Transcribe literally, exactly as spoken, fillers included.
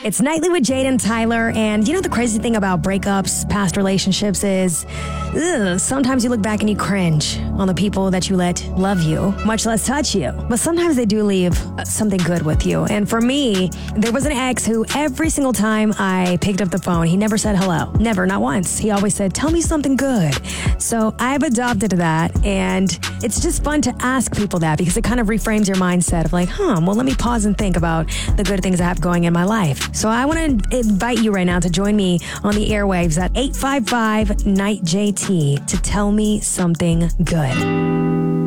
It's Nightly with Jade and Tyler, and you know the crazy thing about breakups, past relationships is, ugh, sometimes you look back and you cringe on the people that you let love you, much less touch you. But sometimes they do leave something good with you. And for me, there was an ex who every single time I picked up the phone, he never said hello. Never, not once. He always said, tell me something good. So I've adopted that, and it's just fun to ask people that because it kind of reframes your mindset of like, huh, well, let me pause and think about the good things I have going in my life. So I want to invite you right now to join me on the airwaves at eight five five, N I G H J T to tell me something good.